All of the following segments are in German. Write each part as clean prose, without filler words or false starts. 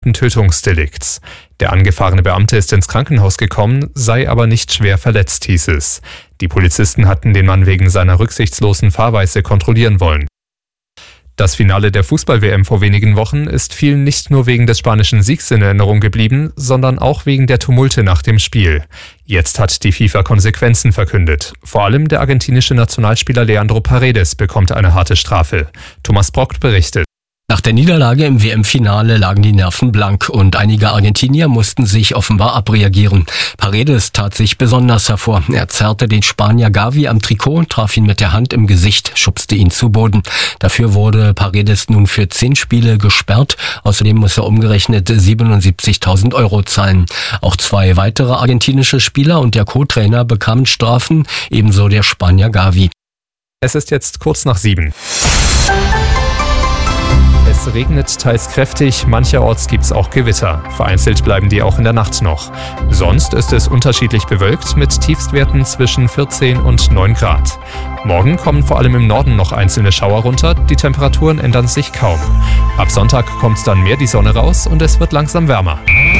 Tötungsdelikts. Der angefahrene Beamte ist ins Krankenhaus gekommen, sei aber nicht schwer verletzt, hieß es. Die Polizisten hatten den Mann wegen seiner rücksichtslosen Fahrweise kontrollieren wollen. Das Finale der Fußball-WM vor wenigen Wochen ist vielen nicht nur wegen des spanischen Siegs in Erinnerung geblieben, sondern auch wegen der Tumulte nach dem Spiel. Jetzt hat die FIFA Konsequenzen verkündet. Vor allem der argentinische Nationalspieler Leandro Paredes bekommt eine harte Strafe. Thomas Brock berichtet. Nach der Niederlage im WM-Finale lagen die Nerven blank und einige Argentinier mussten sich offenbar abreagieren. Paredes tat sich besonders hervor. Er zerrte den Spanier Gavi am Trikot, traf ihn mit der Hand im Gesicht, schubste ihn zu Boden. Dafür wurde Paredes nun für 10 Spiele gesperrt. Außerdem muss er umgerechnet 77.000 € zahlen. Auch 2 weitere argentinische Spieler und der Co-Trainer bekamen Strafen, ebenso der Spanier Gavi. Es ist jetzt kurz nach 7. Es regnet teils kräftig, mancherorts gibt's auch Gewitter. Vereinzelt bleiben die auch in der Nacht noch. Sonst ist es unterschiedlich bewölkt mit Tiefstwerten zwischen 14 und 9 Grad. Morgen kommen vor allem im Norden noch einzelne Schauer runter, die Temperaturen ändern sich kaum. Ab Sonntag kommt dann mehr die Sonne raus und es wird langsam wärmer.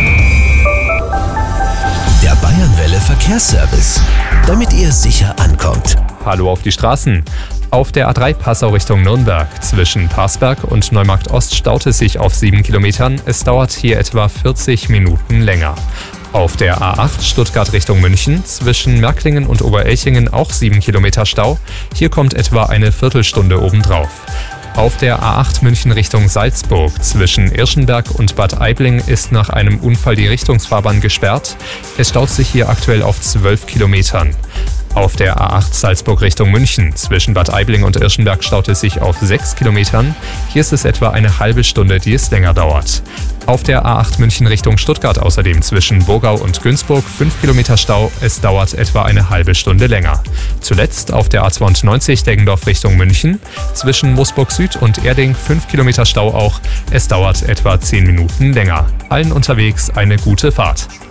Der Bayernwelle Verkehrsservice, damit ihr sicher ankommt. Hallo auf die Straßen. Auf der A3 Passau Richtung Nürnberg zwischen Parsberg und Neumarkt Ost staut es sich auf 7 Kilometern. Es dauert hier etwa 40 Minuten länger. Auf der A8 Stuttgart Richtung München zwischen Märklingen und Oberelchingen auch 7 Kilometer Stau. Hier kommt etwa eine Viertelstunde obendrauf. Auf der A8 München Richtung Salzburg zwischen Irschenberg und Bad Aibling ist nach einem Unfall die Richtungsfahrbahn gesperrt. Es staut sich hier aktuell auf 12 Kilometern. Auf der A8 Salzburg Richtung München zwischen Bad Aibling und Irschenberg staut es sich auf 6 Kilometern. Hier ist es etwa eine halbe Stunde, die es länger dauert. Auf der A8 München Richtung Stuttgart außerdem zwischen Burgau und Günzburg 5 Kilometer Stau. Es dauert etwa eine halbe Stunde länger. Zuletzt auf der A92 Deggendorf Richtung München zwischen Moosburg Süd und Erding 5 Kilometer Stau auch. Es dauert etwa 10 Minuten länger. Allen unterwegs eine gute Fahrt.